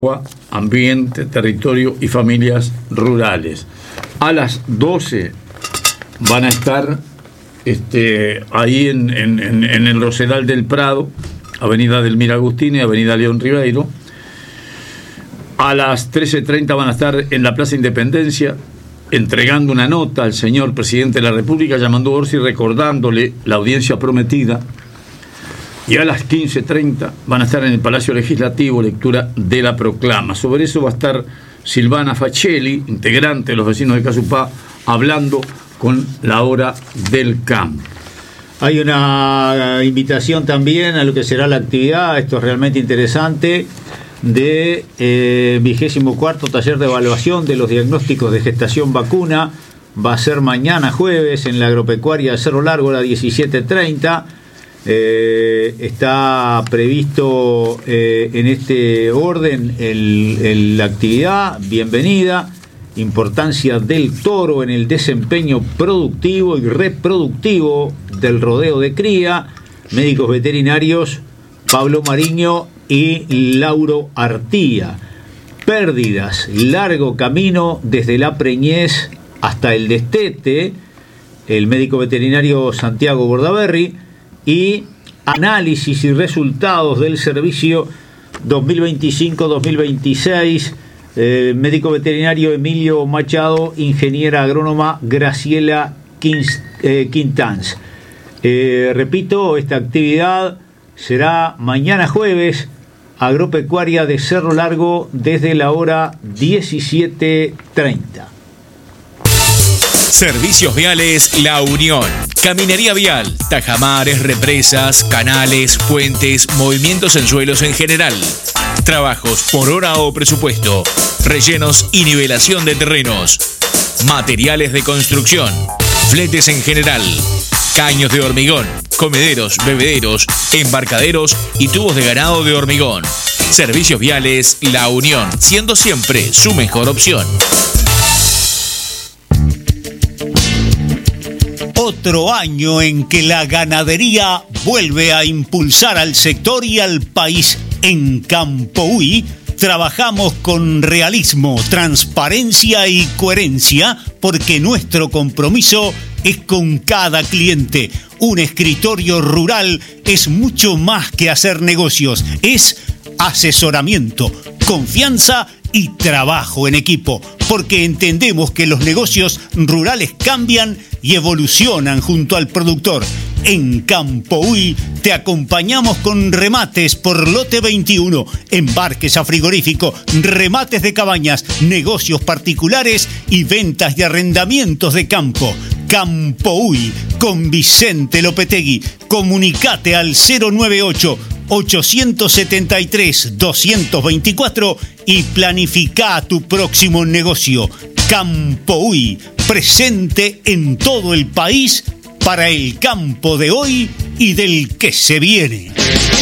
ambiente, territorio y familias rurales. A las 12 van a estar ahí en el Rosedal del Prado, Avenida Delmira Agustín y Avenida León Ribeiro. A las 13:30 van a estar en la Plaza Independencia entregando una nota al señor presidente de la República, llamando a Orsi, recordándole la audiencia prometida. Y a las 15:30 van a estar en el Palacio Legislativo, lectura de la proclama. Sobre eso va a estar Silvana Facelli, integrante de los vecinos de Casupá, hablando con la hora del campo. Hay una invitación también a lo que será la actividad, esto es realmente interesante, de 24º taller de evaluación de los diagnósticos de gestación vacuna. Va a ser mañana jueves en la agropecuaria de Cerro Largo a las 17:30. Está previsto en este orden la actividad. Bienvenida. Importancia del toro en el desempeño productivo y reproductivo del rodeo de cría. Médicos veterinarios Pablo Mariño y Lauro Artía. Pérdidas, largo camino desde la preñez hasta el destete, el médico veterinario Santiago Bordaberry. Y análisis y resultados del servicio 2025-2026, médico veterinario Emilio Machado, ingeniera agrónoma Graciela Quintanz. Repito, esta actividad será mañana jueves, agropecuaria de Cerro Largo, desde la hora 17:30. Servicios Viales La Unión. Caminaría vial, tajamares, represas, canales, puentes, movimientos en suelos en general. Trabajos por hora o presupuesto. Rellenos y nivelación de terrenos. Materiales de construcción. Fletes en general. Caños de hormigón. Comederos, bebederos, embarcaderos y tubos de ganado de hormigón. Servicios Viales La Unión, siendo siempre su mejor opción. Otro año en que la ganadería vuelve a impulsar al sector y al país. En Campoui trabajamos con realismo, transparencia y coherencia, porque nuestro compromiso es con cada cliente. Un escritorio rural es mucho más que hacer negocios, es asesoramiento, confianza y trabajo en equipo, porque entendemos que los negocios rurales cambian y evolucionan junto al productor. En Campoui te acompañamos con remates por lote 21, embarques a frigorífico, remates de cabañas, negocios particulares y ventas y arrendamientos de campo. Campoui con Vicente Lopetegui. Comunicate al 098-873-224 y planifica tu próximo negocio. Campoui, presente en todo el país para el campo de hoy y del que se viene.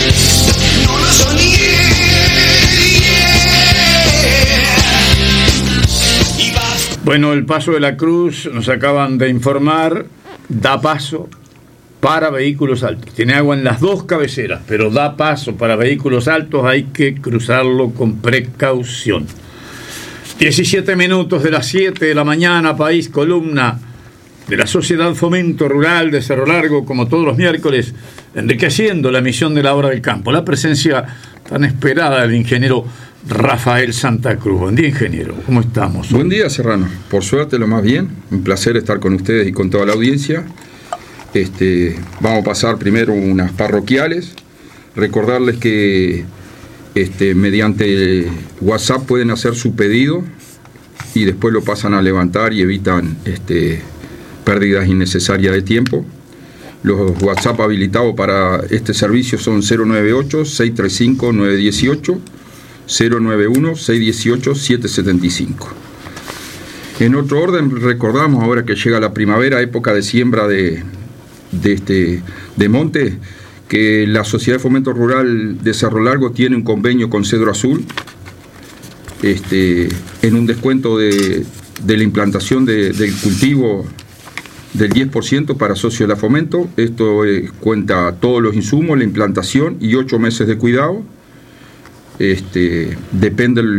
Bueno, el Paso de la Cruz, nos acaban de informar, da paso para vehículos altos. Tiene agua en las dos cabeceras, pero da paso para vehículos altos, hay que cruzarlo con precaución. 17 minutos de las 7 de la mañana, país, columna de la Sociedad Fomento Rural de Cerro Largo, como todos los miércoles, enriqueciendo la emisión de la Hora del Campo. La presencia tan esperada del ingeniero Rafael Santa Cruz. Buen día, ingeniero. ¿Cómo estamos? Buen día, Serrano. Por suerte, lo más bien. Un placer estar con ustedes y con toda la audiencia. Vamos a pasar primero unas parroquiales. Recordarles que mediante WhatsApp pueden hacer su pedido y después lo pasan a levantar y evitan pérdidas innecesarias de tiempo. Los WhatsApp habilitados para este servicio son 098-635-918, 091-618-775. En otro orden, recordamos ahora que llega la primavera, época de siembra de monte, que la Sociedad de Fomento Rural de Cerro Largo tiene un convenio con Cedro Azul en un descuento de la implantación del cultivo del 10% para socios de la Fomento. Esto cuenta todos los insumos, la implantación y 8 meses de cuidado. depende